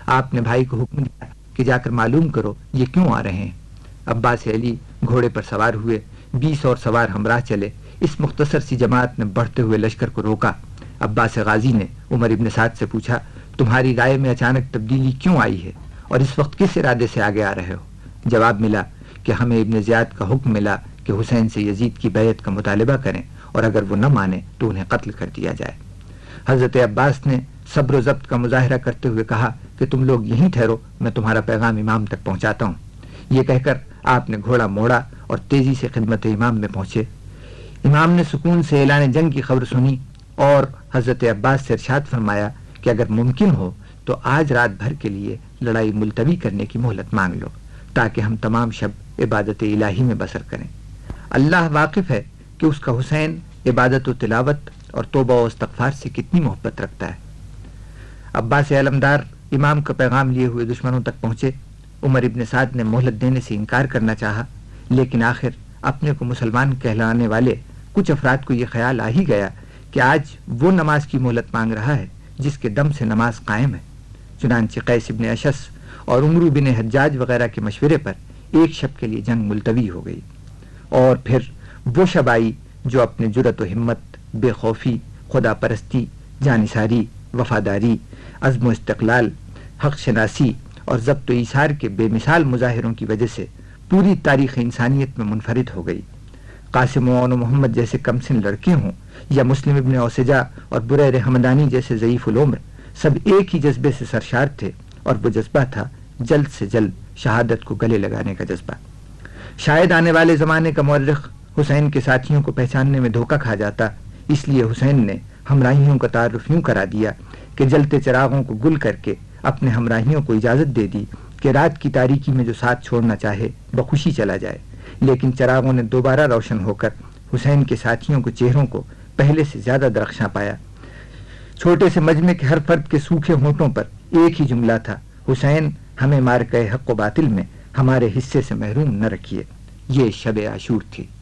آپ نے بھائی کو حکم دیا کہ جا کر معلوم کرو یہ کیوں آ رہے ہیں۔ عباس علی گھوڑے پر سوار ہوئے، 20 اور سوار ہمراہ چلے۔ اس مختصر سی جماعت نے بڑھتے ہوئے لشکر کو روکا۔ عباس غازی نے عمر ابن سعد سے پوچھا، تمہاری رائے میں اچانک تبدیلی کیوں آئی ہے اور اس وقت کس ارادے سے آگے آ رہے ہو؟ جواب ملا کہ ہمیں ابن زیاد کا حکم ملا کہ حسین سے یزید کی بیعت کا مطالبہ کریں اور اگر وہ نہ مانے تو انہیں قتل کر دیا جائے۔ حضرت عباس نے صبر و ضبط کا مظاہرہ کرتے ہوئے کہا کہ تم لوگ یہیں ٹھہرو، میں تمہارا پیغام امام تک پہنچاتا ہوں۔ یہ کہہ کر آپ نے گھوڑا موڑا اور تیزی سے خدمت امام میں پہنچے۔ امام نے سکون سے اعلان جنگ کی خبر سنی اور حضرت عباس سے ارشاد فرمایا کہ اگر ممکن ہو تو آج رات بھر کے لیے لڑائی ملتوی کرنے کی مہلت مانگ لو تاکہ ہم تمام شب عبادت الہی میں بسر کریں۔ اللہ واقف ہے کہ اس کا حسین عبادت و تلاوت اور توبہ و استغفار سے کتنی محبت رکھتا ہے۔ عباس علمدار امام کا پیغام لیے ہوئے دشمنوں تک پہنچے۔ عمر ابن سعد نے مہلت دینے سے انکار کرنا چاہا، لیکن آخر اپنے کو مسلمان کہلانے والے کچھ افراد کو یہ خیال آ ہی گیا کہ آج وہ نماز کی مہلت مانگ رہا ہے جس کے دم سے نماز قائم ہے۔ چنانچہ قیس ابن اشس اور عمرو بن حجاج وغیرہ کے مشورے پر ایک شب کے لیے جنگ ملتوی ہو گئی، اور پھر وہ شب آئی جو اپنے جرأت و ہمت، بے خوفی، خدا پرستی، جانثاری، وفاداری، عزم و استقلال، حق شناسی اور ضبط و ایثار کے بے مثال مظاہروں کی وجہ سے پوری تاریخ انسانیت میں منفرد ہو گئی۔ قاسم و محمد جیسے کمسن لڑکے ہوں یا مسلم ابن اوسجا اور بریر حمدانی جیسے ضعیف العمر، سب ایک ہی جذبے سے سرشار تھے، اور وہ جذبہ تھا جلد سے جلد شہادت کو گلے لگانے کا جذبہ۔ شاید آنے والے زمانے کا مورخ حسین کے ساتھیوں کو پہچاننے میں دھوکہ کھا جاتا، اس لیے حسین نے ہمراہیوں کا تعارف یوں کرا دیا کہ جلتے چراغوں کو گل کر کے اپنے ہمراہیوں کو اجازت دے دی کہ رات کی تاریکی میں جو ساتھ چھوڑنا چاہے بخوشی چلا جائے۔ لیکن چراغوں نے دوبارہ روشن ہو کر حسین کے ساتھیوں کے چہروں کو پہلے سے زیادہ درخشاں پایا۔ چھوٹے سے مجمع کے ہر فرد کے سوکھے ہونٹوں پر ایک ہی جملہ تھا، حسین ہمیں مارکہ حق و باطل میں ہمارے حصے سے محروم نہ رکھیے۔ یہ شب عاشور تھی۔